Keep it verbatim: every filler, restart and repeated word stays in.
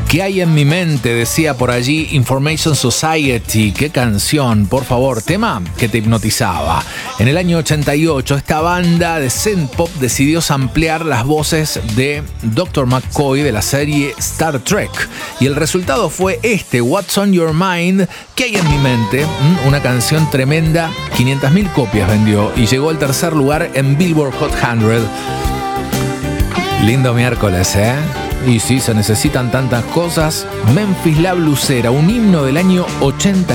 ¿Qué hay en mi mente? Decía por allí Information Society. Qué canción, por favor, tema que te hipnotizaba. En el año ochenta y ocho, esta banda de synth pop decidió samplear las voces de doctor McCoy de la serie Star Trek. Y el resultado fue este, What's on Your Mind? ¿Qué hay en mi mente? Una canción tremenda, quinientas mil copias vendió y llegó al tercer lugar en Billboard Hot cien. Lindo miércoles, ¿eh? Y sí, se necesitan tantas cosas. Memphis La Blusera, un himno del año ochenta.